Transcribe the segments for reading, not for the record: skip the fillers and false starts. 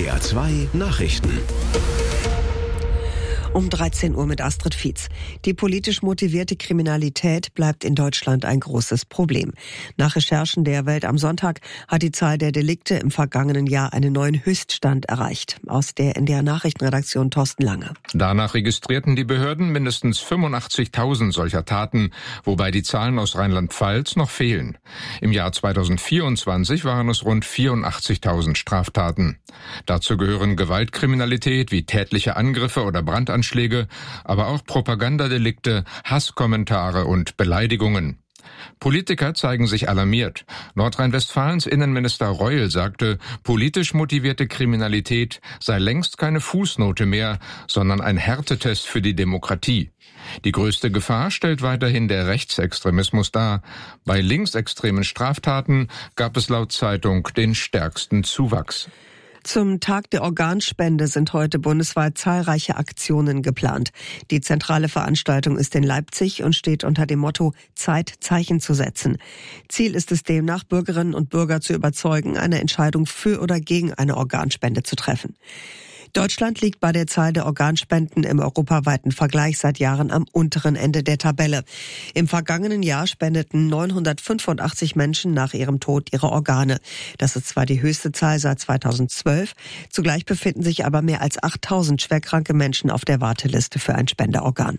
NDR 2 Nachrichten. Um 13 Uhr mit Astrid Fietz. Die politisch motivierte Kriminalität bleibt in Deutschland ein großes Problem. Nach Recherchen der Welt am Sonntag hat die Zahl der Delikte im vergangenen Jahr einen neuen Höchststand erreicht. Aus der NDR Nachrichtenredaktion Thorsten Lange. Danach registrierten die Behörden mindestens 85.000 solcher Taten, wobei die Zahlen aus Rheinland-Pfalz noch fehlen. Im Jahr 2024 waren es rund 84.000 Straftaten. Dazu gehören Gewaltkriminalität wie tätliche Angriffe oder Brandanschläge, aber auch Propagandadelikte, Hasskommentare und Beleidigungen. Politiker zeigen sich alarmiert. Nordrhein-Westfalens Innenminister Reul sagte, politisch motivierte Kriminalität sei längst keine Fußnote mehr, sondern ein Härtetest für die Demokratie. Die größte Gefahr stellt weiterhin der Rechtsextremismus dar. Bei linksextremen Straftaten gab es laut Zeitung den stärksten Zuwachs. Zum Tag der Organspende sind heute bundesweit zahlreiche Aktionen geplant. Die zentrale Veranstaltung ist in Leipzig und steht unter dem Motto Zeit, Zeichen zu setzen. Ziel ist es demnach, Bürgerinnen und Bürger zu überzeugen, eine Entscheidung für oder gegen eine Organspende zu treffen. Deutschland liegt bei der Zahl der Organspenden im europaweiten Vergleich seit Jahren am unteren Ende der Tabelle. Im vergangenen Jahr spendeten 985 Menschen nach ihrem Tod ihre Organe. Das ist zwar die höchste Zahl seit 2012, zugleich befinden sich aber mehr als 8.000 schwerkranke Menschen auf der Warteliste für ein Spenderorgan.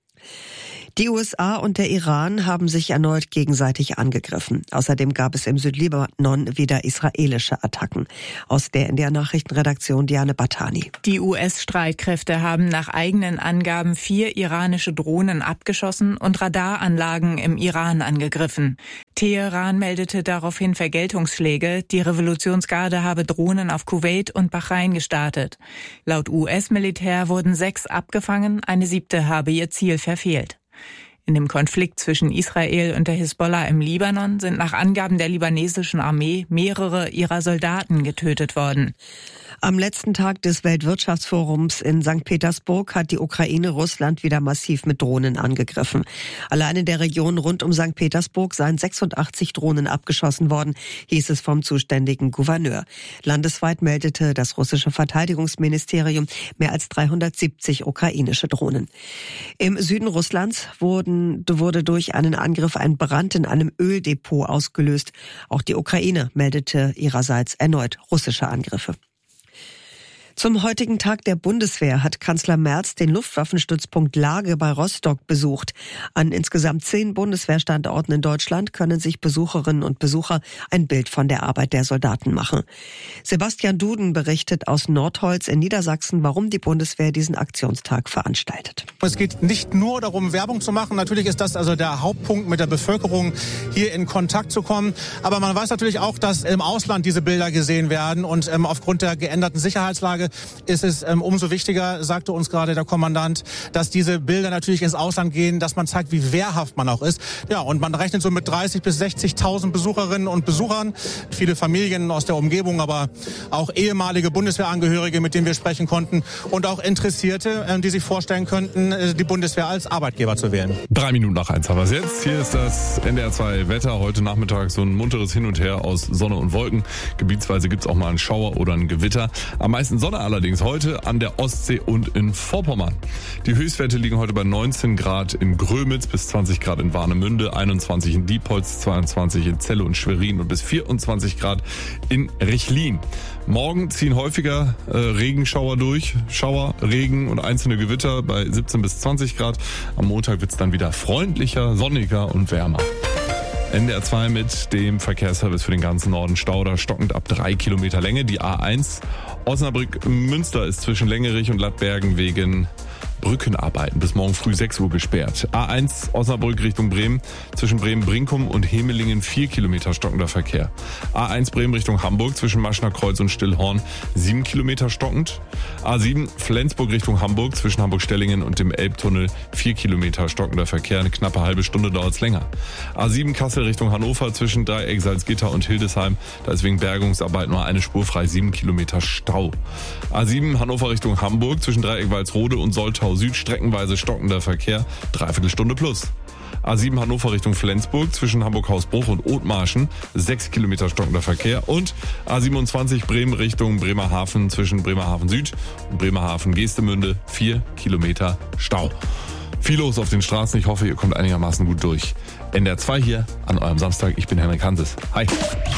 Die USA und der Iran haben sich erneut gegenseitig angegriffen. Außerdem gab es im Südlibanon wieder israelische Attacken. Aus der NDR Nachrichtenredaktion Diane Batani. Die US-Streitkräfte haben nach eigenen Angaben 4 iranische Drohnen abgeschossen und Radaranlagen im Iran angegriffen. Teheran meldete daraufhin Vergeltungsschläge. Die Revolutionsgarde habe Drohnen auf Kuwait und Bahrain gestartet. Laut US-Militär wurden 6 abgefangen, eine 7. habe ihr Ziel verfehlt. In dem Konflikt zwischen Israel und der Hisbollah im Libanon sind nach Angaben der libanesischen Armee mehrere ihrer Soldaten getötet worden. Am letzten Tag des Weltwirtschaftsforums in St. Petersburg hat die Ukraine Russland wieder massiv mit Drohnen angegriffen. Allein in der Region rund um St. Petersburg seien 86 Drohnen abgeschossen worden, hieß es vom zuständigen Gouverneur. Landesweit meldete das russische Verteidigungsministerium mehr als 370 ukrainische Drohnen. Im Süden Russlands wurde durch einen Angriff ein Brand in einem Öldepot ausgelöst. Auch die Ukraine meldete ihrerseits erneut russische Angriffe. Zum heutigen Tag der Bundeswehr hat Kanzler Merz den Luftwaffenstützpunkt Lage bei Rostock besucht. An insgesamt 10 Bundeswehrstandorten in Deutschland können sich Besucherinnen und Besucher ein Bild von der Arbeit der Soldaten machen. Sebastian Duden berichtet aus Nordholz in Niedersachsen, warum die Bundeswehr diesen Aktionstag veranstaltet. Es geht nicht nur darum, Werbung zu machen. Natürlich ist das also der Hauptpunkt, mit der Bevölkerung hier in Kontakt zu kommen. Aber man weiß natürlich auch, dass im Ausland diese Bilder gesehen werden. Und aufgrund der geänderten Sicherheitslage ist es umso wichtiger, sagte uns gerade der Kommandant, dass diese Bilder natürlich ins Ausland gehen, dass man zeigt, wie wehrhaft man auch ist. Ja, und man rechnet so mit 30.000 bis 60.000 Besucherinnen und Besuchern. Viele Familien aus der Umgebung, aber auch ehemalige Bundeswehrangehörige, mit denen wir sprechen konnten. Und auch Interessierte, die sich vorstellen könnten, die Bundeswehr als Arbeitgeber zu wählen. 3 Minuten nach 1 haben wir es jetzt. Hier ist das NDR 2 Wetter. Heute Nachmittag so ein munteres Hin und Her aus Sonne und Wolken. Gebietsweise gibt es auch mal einen Schauer oder ein Gewitter. Am meisten Sonne allerdings heute an der Ostsee und in Vorpommern. Die Höchstwerte liegen heute bei 19 Grad in Grömitz, bis 20 Grad in Warnemünde, 21 in Diepholz, 22 in Celle und Schwerin und bis 24 Grad in Rechlin. Morgen ziehen häufiger Regenschauer durch, Schauer, Regen und einzelne Gewitter bei 17 bis 20 Grad. Am Montag wird es dann wieder freundlicher, sonniger und wärmer. NDR 2 mit dem Verkehrsservice für den ganzen Norden. Stauder stockend ab 3 Kilometer Länge. Die A1 Osnabrück-Münster ist zwischen Längerich und Lattbergen wegen Brückenarbeiten bis morgen früh 6 Uhr gesperrt. A1 Osnabrück Richtung Bremen, zwischen Bremen-Brinkum und Hemelingen 4 Kilometer stockender Verkehr. A1 Bremen Richtung Hamburg, zwischen Maschner Kreuz und Stillhorn 7 Kilometer stockend. A7 Flensburg Richtung Hamburg, zwischen Hamburg-Stellingen und dem Elbtunnel 4 Kilometer stockender Verkehr. Eine knappe halbe Stunde dauert es länger. A7 Kassel Richtung Hannover, zwischen Dreieck Salzgitter und Hildesheim. Da ist wegen Bergungsarbeit nur eine Spur frei, 7 Kilometer Stau. A7 Hannover Richtung Hamburg, zwischen Dreieck Walsrode und Soltau Süd streckenweise stockender Verkehr, 3/4 Stunde plus. A7 Hannover Richtung Flensburg zwischen Hamburg-Hausbruch und Othmarschen 6 Kilometer stockender Verkehr. Und A27 Bremen Richtung Bremerhaven zwischen Bremerhaven Süd und Bremerhaven Geestemünde 4 Kilometer Stau. Viel los auf den Straßen. Ich hoffe, ihr kommt einigermaßen gut durch. NDR 2 hier an eurem Samstag. Ich bin Henrik Hanses. Hi.